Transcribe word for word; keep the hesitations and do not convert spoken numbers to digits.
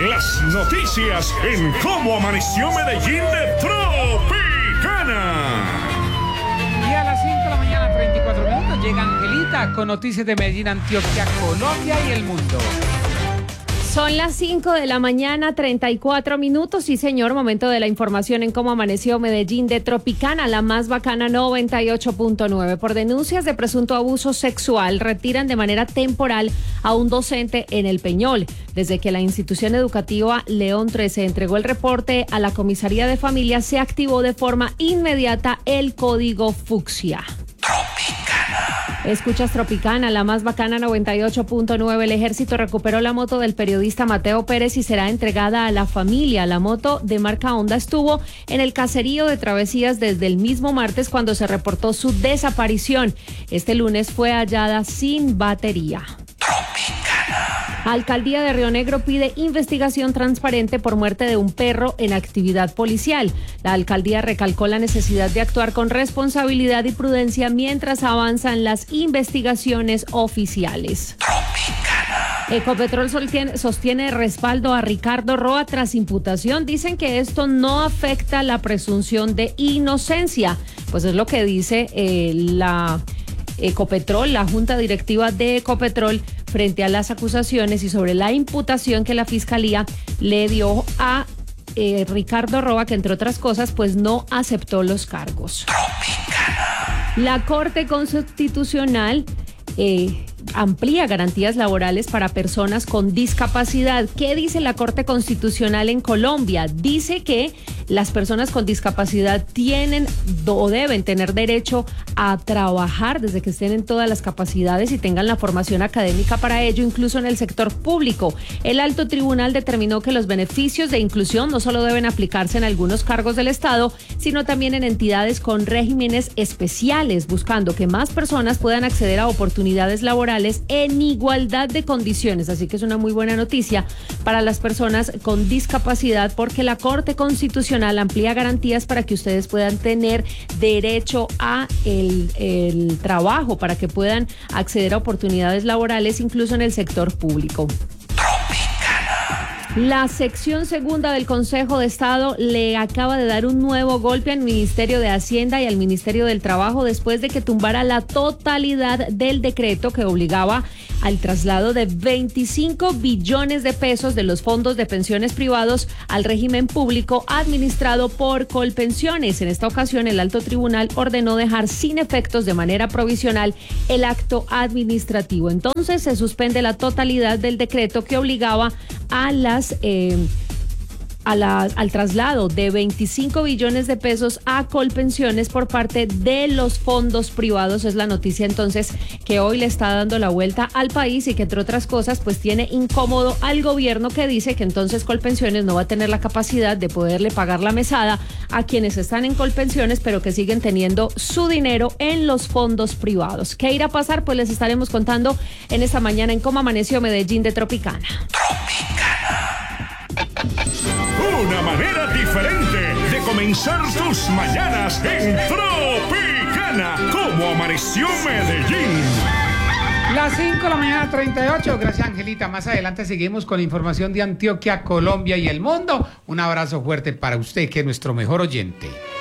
Las noticias en Cómo Amaneció Medellín de Tropicana. Y a las cinco de la mañana, treinta y cuatro minutos, llega Angelita con noticias de Medellín, Antioquia, Colombia y el mundo. Son las cinco de la mañana, treinta y cuatro minutos. Sí, señor, momento de la información en Cómo Amaneció Medellín de Tropicana, la más bacana noventa y ocho punto nueve. Por denuncias de presunto abuso sexual, retiran de manera temporal a un docente en El Peñol. Desde que la institución educativa León trece entregó el reporte a la Comisaría de Familia, se activó de forma inmediata el código fucsia. Escuchas Tropicana, la más bacana noventa y ocho punto nueve. El ejército recuperó la moto del periodista Mateo Pérez y será entregada a la familia. La moto de marca Honda estuvo en el caserío de Travesías desde el mismo martes, cuando se reportó su desaparición. Este lunes fue hallada sin batería. Alcaldía de Río Negro pide investigación transparente por muerte de un perro en actividad policial. La alcaldía recalcó la necesidad de actuar con responsabilidad y prudencia mientras avanzan las investigaciones oficiales. Ecopetrol sostiene, sostiene respaldo a Ricardo Roa tras imputación. Dicen que esto no afecta la presunción de inocencia. Pues es lo que dice eh, la Ecopetrol, la junta directiva de Ecopetrol, frente a las acusaciones y sobre la imputación que la Fiscalía le dio a eh, Ricardo Roa, que entre otras cosas pues no aceptó los cargos. La Corte Constitucional eh, amplía garantías laborales para personas con discapacidad. ¿Qué dice la Corte Constitucional en Colombia? Dice que las personas con discapacidad tienen o deben tener derecho a trabajar desde que estén en todas las capacidades y tengan la formación académica para ello, incluso en el sector público. El alto tribunal determinó que los beneficios de inclusión no solo deben aplicarse en algunos cargos del Estado, sino también en entidades con regímenes especiales, buscando que más personas puedan acceder a oportunidades laborales en igualdad de condiciones. Así que es una muy buena noticia para las personas con discapacidad, porque la Corte Constitucional amplía garantías para que ustedes puedan tener derecho a el, el trabajo, para que puedan acceder a oportunidades laborales incluso en el sector público. La sección segunda del Consejo de Estado le acaba de dar un nuevo golpe al Ministerio de Hacienda y al Ministerio del Trabajo después de que tumbara la totalidad del decreto que obligaba al traslado de veinticinco billones de pesos de los fondos de pensiones privados al régimen público administrado por Colpensiones. En esta ocasión, el alto tribunal ordenó dejar sin efectos de manera provisional el acto administrativo. Entonces, se suspende la totalidad del decreto que obligaba a las Eh, a la, al traslado de veinticinco billones de pesos a Colpensiones por parte de los fondos privados. Es la noticia entonces que hoy le está dando la vuelta al país y que, entre otras cosas, pues tiene incómodo al gobierno, que dice que entonces Colpensiones no va a tener la capacidad de poderle pagar la mesada a quienes están en Colpensiones, pero que siguen teniendo su dinero en los fondos privados. ¿Qué irá a pasar? Pues les estaremos contando en esta mañana en Cómo Amaneció Medellín de Tropicana. Una manera diferente de comenzar tus mañanas en Tropicana. Cómo Amaneció Medellín. Las cinco de la mañana, treinta y ocho. Gracias, Angelita. Más adelante seguimos con la información de Antioquia, Colombia y el mundo. Un abrazo fuerte para usted, que es nuestro mejor oyente.